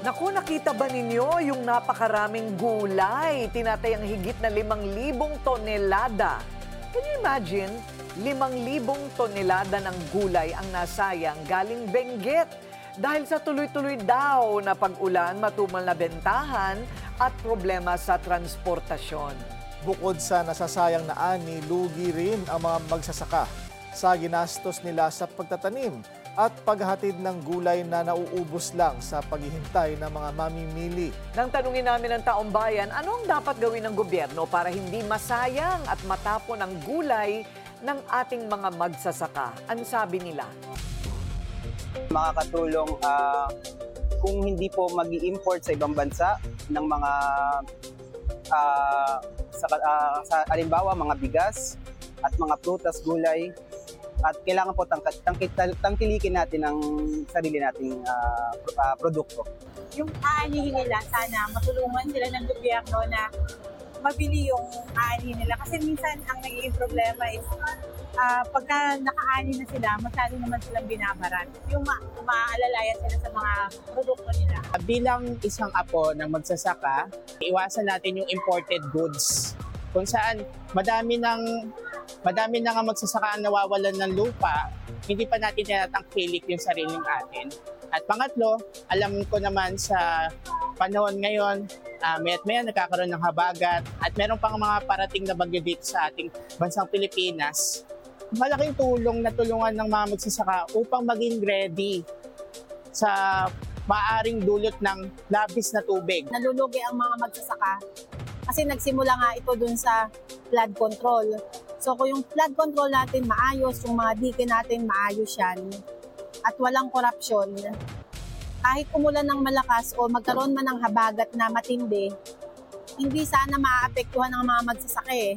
Naku, nakita ba ninyo yung napakaraming gulay? Tinatayang higit na 5,000 tonelada. Can you imagine? 5,000 tonelada ng gulay ang nasayang galing Benguet. Dahil sa tuloy-tuloy daw na pag-ulan, matumal na bentahan at problema sa transportasyon. Bukod sa nasasayang na ani, lugi rin ang mga magsasaka sa ginastos nila sa pagtatanim at paghatid ng gulay na nauubos lang sa paghihintay ng mga mamimili. Nang tanungin namin ng taong bayan, ano ang dapat gawin ng gobyerno para hindi masayang at matapon ang gulay ng ating mga magsasaka? Ano sabi nila? Makakatulong kung hindi po mag-i-import sa ibang bansa ng mga sa halimbawa mga bigas at mga prutas, gulay, at kailangan po tangkilikin natin ang sarili nating produkto. Yung aanihin nila, sana matulungan sila ng gobyerno na mabili yung aanihin nila. Kasi minsan ang nagiging problema is pagka nakaani na sila, masyado naman silang binabaran. Yung maaalalayan sila sa mga produkto nila. Bilang isang apo ng magsasaka, iwasan natin yung imported goods. Kung saan madami na nga magsasaka ang nawawalan ng lupa, hindi pa natin tinatangkilik yung sariling atin. At pangatlo, alam ko naman sa panahon ngayon, maya't maya nagkakaroon ng habagat at meron pang mga parating na bagyo dito sa ating bansang Pilipinas. Malaking tulong na tulungan ng mga magsasaka upang maging ready sa maaring dulot ng labis na tubig. Nalulugi ang mga magsasaka kasi nagsimula nga ito dun sa flood control. So kung yung flood control natin maayos, yung mga dike natin maayos yan, at walang korupsyon, kahit umulan ng malakas o magkaroon man ng habagat na matindi, hindi sana maaapektuhan ng mga magsasaka eh.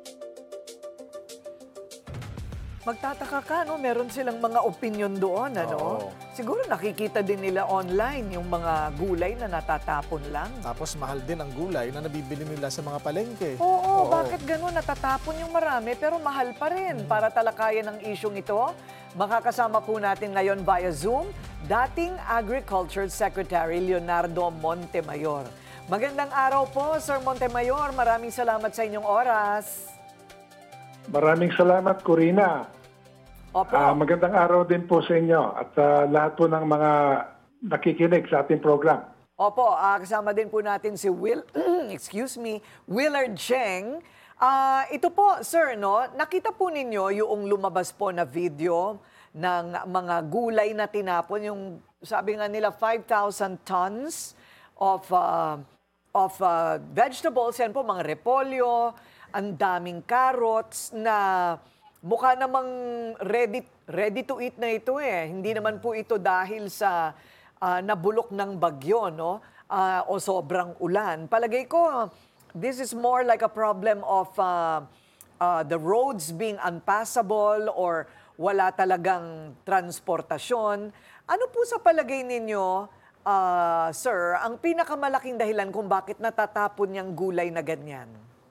Magtataka ka, no? Meron silang mga opinion doon, ano? Oo. Siguro nakikita din nila online yung mga gulay na natatapon lang. Tapos mahal din ang gulay na nabibili nila sa mga palengke. Oo, bakit gano'n? Natatapon yung marami pero mahal pa rin. Para talakayan ang isyong ito, makakasama po natin ngayon via Zoom, dating Agriculture Secretary Leonardo Montemayor. Magandang araw po, Sir Montemayor. Maraming salamat sa inyong oras. Maraming salamat, Corina. Opo. Magandang araw din po sa inyo at sa lahat po ng mga nakikinig sa ating program. Opo, kasama din po natin si Willard Cheng. Ito po, sir, no, nakita po ninyo yung lumabas po na video ng mga gulay na tinapon, yung sabi nga nila 5,000 tons of vegetables, yan po, mga repolyo, ang daming carrots na mukha namang ready to eat na ito eh. Hindi naman po ito dahil sa nabulok ng bagyo, no? O sobrang ulan. Palagay ko, this is more like a problem of the roads being unpassable or wala talagang transportasyon. Ano po sa palagay ninyo, sir, ang pinakamalaking dahilan kung bakit natatapon yung gulay na ganyan?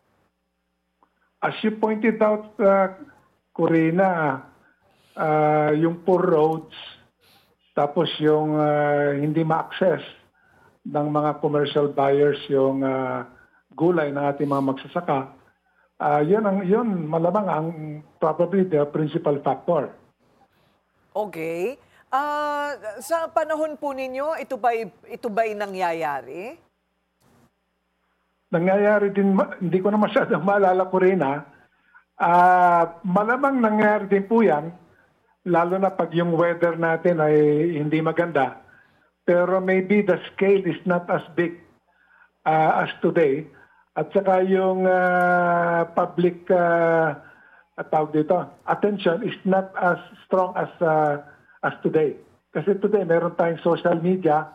As you pointed out, Corina, yung poor roads, tapos yung hindi ma-access ng mga commercial buyers yung gulay ng ating mga magsasaka, yun malamang ang probably the principal factor. Okay. Sa panahon po ninyo, ito ba'y nangyayari? Nangyayari din, hindi ko na masyadong maalala, Corina. Malamang nangyayari din po yan, lalo na pag yung weather natin ay hindi maganda. Pero maybe the scale is not as big as today. At saka yung public attention is not as strong as today. Kasi today meron tayong social media.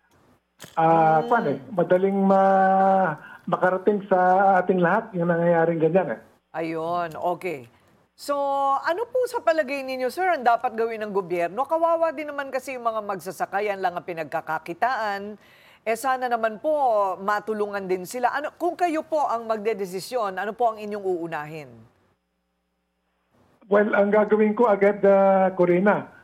Madaling makarating sa ating lahat yung nangyayaring ganyan eh. Ayun, okay. So, ano po sa palagay ninyo, sir, ang dapat gawin ng gobyerno? Kawawa din naman kasi yung mga magsasaka, yan lang ang pinagkakakitaan. Sana naman po matulungan din sila. Kung kayo po ang magdedesisyon, ano po ang inyong uunahin? Well, ang gagawin ko agad, Corina,